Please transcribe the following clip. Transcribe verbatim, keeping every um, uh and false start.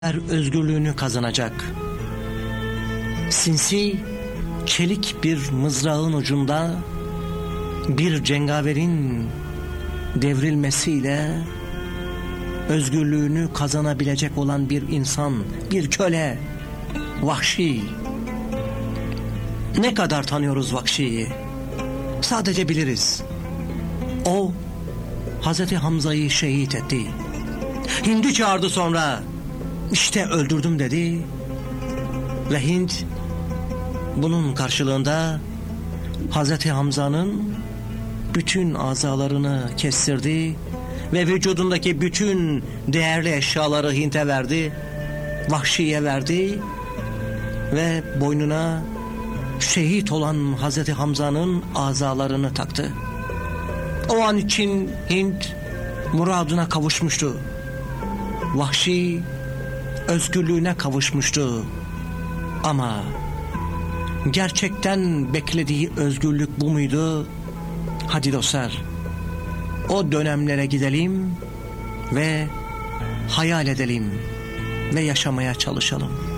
özgürlüğünü kazanacak. Sinsi, çelik bir mızrağın ucunda bir cengaverin devrilmesiyle özgürlüğünü kazanabilecek olan bir insan, bir köle, Vahşi. Ne kadar tanıyoruz Vahşi'yi? Sadece biliriz. O, Hazreti Hamza'yı şehit etti. Hind'i çağırdı sonra. İşte öldürdüm dedi. Ve Hind bunun karşılığında Hazreti Hamza'nın bütün azalarını kestirdi ve vücudundaki bütün değerli eşyaları Hind'e verdi, Vahşi'ye verdi ve boynuna şehit olan Hazreti Hamza'nın azalarını taktı. O an için Hind muradına kavuşmuştu. Vahşi özgürlüğüne kavuşmuştu. Ama gerçekten beklediği özgürlük bu muydu? Hadi dostlar, o dönemlere gidelim ve hayal edelim ve yaşamaya çalışalım.